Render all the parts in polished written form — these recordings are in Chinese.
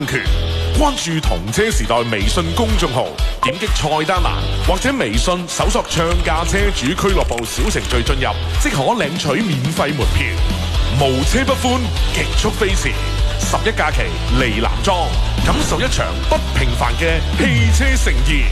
關注同車時代微信公眾號，點擊菜單欄或者微信搜索唱架車主俱樂部小程序進入，即可領取免費門票。無車不歡，極速飛馳，11假期嚟南莊，感受一場不平凡嘅汽車盛宴。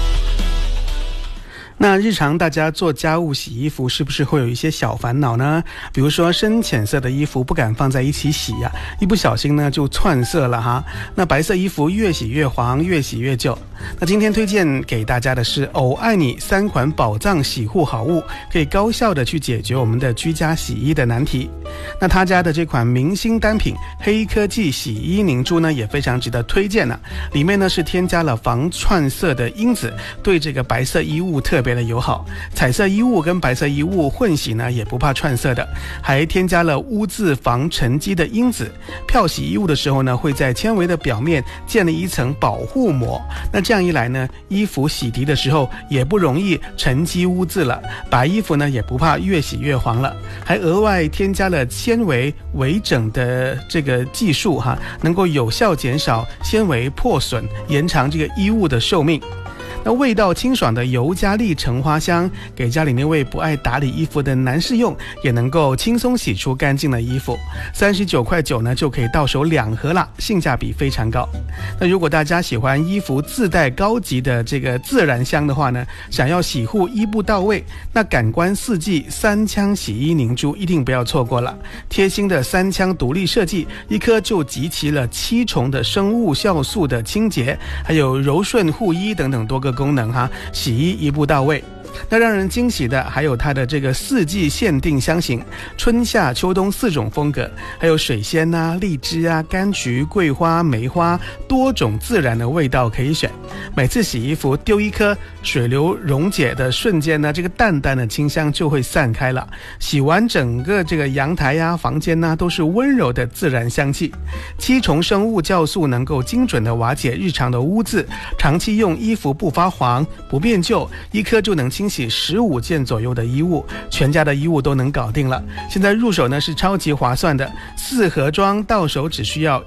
那日常大家做家务洗衣服是不是会有一些小烦恼呢？比如说深浅色的衣服不敢放在一起洗呀，一不小心呢就窜色了哈。那白色衣服越洗越黄，越洗越旧。那今天推荐给大家的是偶爱你3款宝藏洗护好物，可以高效的去解决我们的居家洗衣的难题。那他家的这款明星单品黑科技洗衣凝珠呢也非常值得推荐呢。里面呢是添加了防窜色的因子，对这个白色衣物特别的友好，彩色衣物跟白色衣物混洗呢也不怕窜色的，还添加了污渍防沉积的因子。漂洗衣物的时候呢，会在纤维的表面建立一层保护膜，那这样一来呢，衣服洗涤的时候也不容易沉积污渍了，白衣服呢也不怕越洗越黄了，还额外添加了纤维微整的这个技术哈，能够有效减少纤维破损，延长这个衣物的寿命。那味道清爽的尤加利橙花香，给家里那位不爱打理衣服的男士用，也能够轻松洗出干净的衣服。39.9块呢就可以到手2盒啦，性价比非常高。那如果大家喜欢衣服自带高级的这个自然香的话呢，想要洗护一步到位，那感官4季3腔洗衣凝珠一定不要错过了。贴心的3腔独立设计，一颗就集齐了7重的生物酵素的清洁，还有柔顺护衣等等多个功能哈，洗衣一步到位。那让人惊喜的还有它的这个4季限定香型，春夏秋冬4种风格，还有水仙啊、荔枝啊、柑橘、桂花、梅花，多种自然的味道可以选。每次洗衣服丢一颗，水流溶解的瞬间呢，这个淡淡的清香就会散开了，洗完整个这个阳台啊、房间啊都是温柔的自然香气。7重生物酵素能够精准的瓦解日常的污渍，长期用衣服不发黄不变旧，一颗就能清洗15件左右的衣物，全家的衣物都能搞定了。现在入手呢是超级划算的，4盒装到手只需要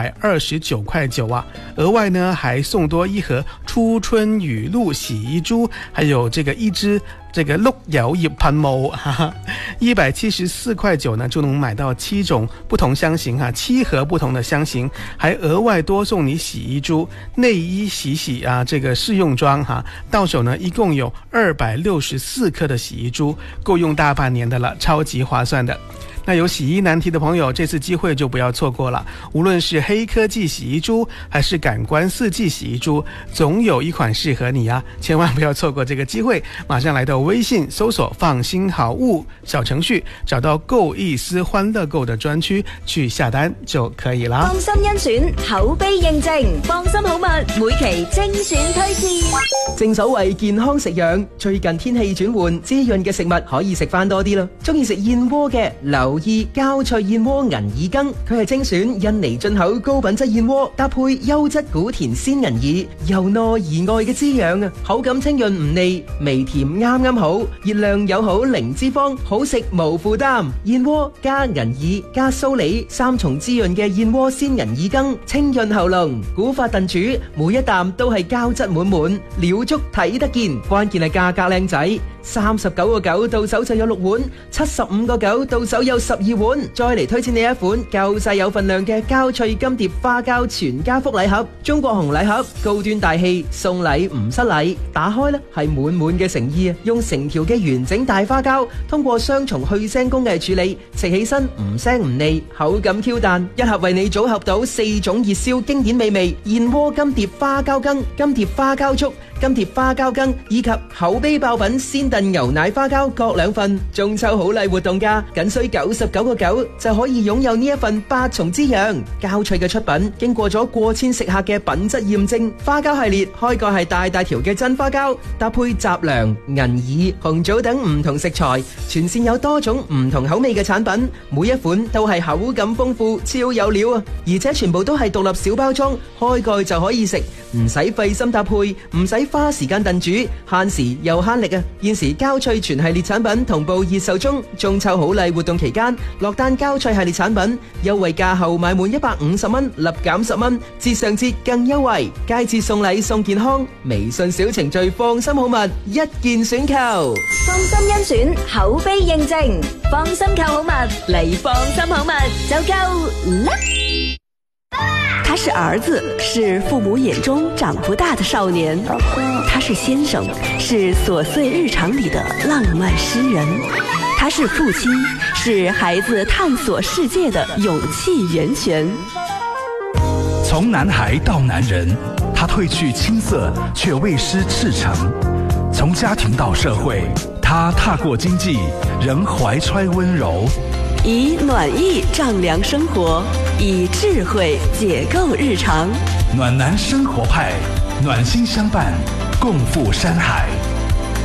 129.9块啊，额外呢还送多1盒初春雨露洗衣珠，还有这个1支这个碌柚葉噴霧，174.9塊呢就能買到7種不同香型哈，7盒不同的香型，還額外多送你洗衣珠、內衣洗啊這個試用裝哈，到手呢一共有264顆的洗衣珠，夠用大半年的了，超級划算的。那有洗衣难题的朋友，这次机会就不要错过了。无论是黑科技洗衣珠还是感官4季洗衣珠，总有一款适合你啊，千万不要错过这个機會。馬上來到微信搜索放心好物小程序，找到購意思歡樂購的專區去下單就可以啦。 放心甄選，口碑認證，放心好物每期精選推薦。 正所謂健康食養，最近天氣轉換，滋潤嘅食物可以食翻多啲啦。中意食燕窩嘅留意膠脆燕窩銀耳羹，佢係精選印尼進口高品質燕窩，搭配優質古田鮮銀耳，由內而外嘅滋養啊，口感清潤唔膩，微甜啱啱好，熱量友好零脂肪，好食無負擔。燕窩加銀耳加蘇梨3重滋潤嘅燕窩鮮銀耳羹，清潤喉嚨，古法燉煮，每一啖都係膠質滿滿，料足睇得見，關鍵係價格靚仔。39.9到手就有6碗，75.9到手有12碗。再嚟推薦你一款夠細有份量嘅膠脆金碟花膠全家福禮盒，中國紅禮盒，高端大氣，送禮唔失禮。打開呢係滿滿嘅誠意啊！用成條嘅完整大花膠，通過雙重去腥工藝處理，食起身唔腥唔膩，口感 Q 彈。一盒為你組合到4種熱燒經典美味：燕窩金碟花膠羹、金碟花膠粥、金碟花膠羹以及口碑爆品鮮燉牛奶花膠各2份。中秋好禮活動價僅需99.9就可以擁有呢一份8重滋養膠脆嘅出品，經過咗過千食客嘅品質驗證。花膠系列開蓋係大大條嘅真花膠，搭配雜糧、銀耳、紅棗等唔同食材，全線有多種唔同口味嘅產品，每一款都係口感豐富，超有料啊！而且全部都係獨立小包裝，開蓋就可以食，唔使費心搭配，唔使花時間燉煮，慳時又慳力啊！現時時膠萃全系列產品同步熱售中，中秋好禮活動期間，落單膠萃系列產品優惠價後買滿150蚊，立減10蚊，節上節更優惠，佳節送禮送健康，微信小程序放心好物，一鍵選購， 放心甄選，口碑認證，放心購好物嚟放心好物就夠啦。 他是兒子，是父母眼中長不大的少年；他是先生，是瑣碎日常裡的浪漫詩人；他是父親，是孩子探索世界的勇氣源泉。 從男孩到男人，他褪去青澀，卻未失赤誠；從家庭到社會，他踏過經濟，仍懷揣溫柔。 以暖意丈量生活，以智慧解構日常。 暖男生活派，暖心相伴，共赴山海。